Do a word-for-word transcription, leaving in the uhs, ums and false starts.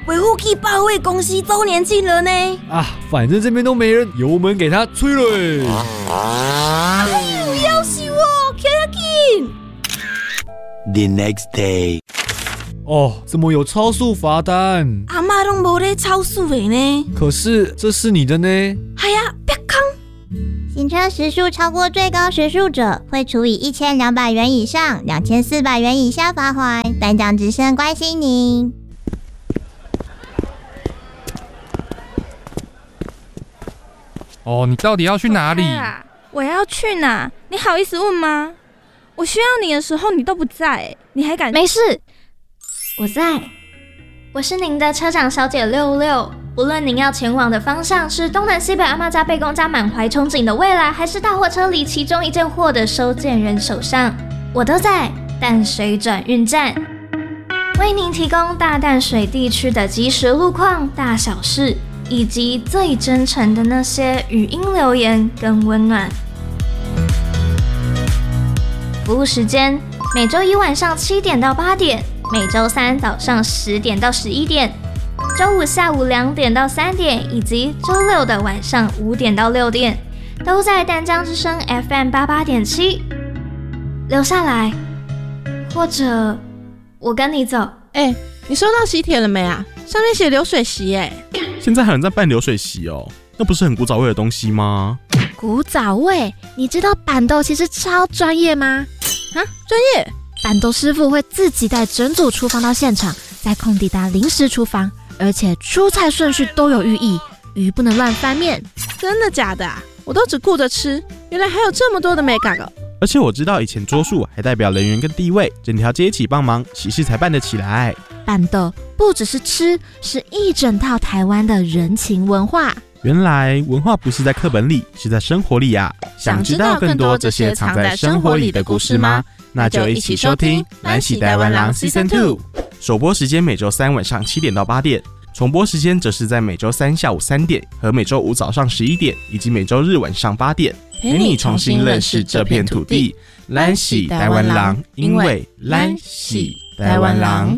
维护可以保卫公司周年庆了呢。 啊，反正这边都没人，油门给他吹了。 不要死我，开紧。 The next day。 哦，怎么有超速罚单？ 阿嬷都没在超速的呢。 可是这是你的呢。 哎呀，别扛！ 行车时速超过最高时速者，会处以一千两百元以上两千四百元以下罚款。单江之声关心您。 哦，你到底要去哪里？ 我要去哪？你好意思问吗？我需要你的时候你都不在，你还敢？ 没事，我在。我是您的车长小姐六六。无论您要前往的方向是东南西北阿嬷家、贝公家满怀憧憬的未来，还是大货车里其中一件货的收件人手上，我都在淡水转运站，为您提供大淡水地区的即时路况、大小事，以及最真诚的那些语音留言跟温暖。服务时间：每周一晚上七点到八点，每周三早上十点到十一点，周五下午两点到三点，以及周六的晚上五点到六点，都在淡江之声 F M 八八点七。留下来，或者我跟你走。 哎、欸，你收到喜帖了没啊？上面写流水席哎、欸。 现在还有人在办流水席哦，那不是很古早味的东西吗？ 古早味？你知道板豆其实超专业吗？ 啊，专业？ 板豆师傅会自己带整组厨房到现场，在空地搭临时厨房，而且出菜顺序都有寓意，鱼不能乱翻面。 真的假的啊？我都只顾着吃，原来还有这么多的美感哦。 而且我知道以前桌数还代表人员跟地位，整条街一起帮忙，喜事才办得起来。 板豆不只是吃，是一整套台湾的人情文化。 原来文化不是在课本里，是在生活里啊！想知道更多这些藏在生活里的故事吗？那就一起收听《咱是台湾人 Season 二》。首播时间每周三晚上七点到八点，重播时间则是在每周三下午三点和每周五早上十一点，以及每周日晚上八点，陪你重新认识这片土地。咱是台湾人，因为咱是台湾人。